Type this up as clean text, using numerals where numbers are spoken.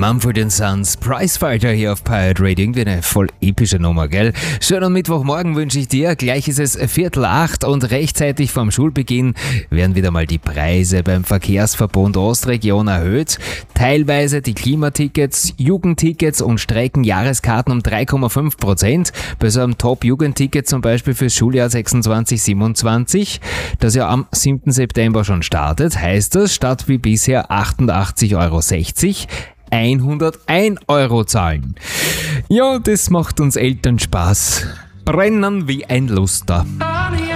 Mumford & Sons, Prizefighter hier auf Pirate Radio. Irgendwie eine voll epische Nummer, gell? Schönen Mittwochmorgen wünsche ich dir. Gleich ist es 7:45 und rechtzeitig vorm Schulbeginn werden wieder mal die Preise beim Verkehrsverbund Ostregion erhöht. Teilweise die Klimatickets, Jugendtickets und Streckenjahreskarten um 3,5%. Bei so einem Top-Jugendticket zum Beispiel fürs Schuljahr 26/27, das ja am 7. September schon startet, heißt das, statt wie bisher 88,60 €, 101 € zahlen. Ja, das macht uns Eltern Spaß. Brennen wie ein Luster.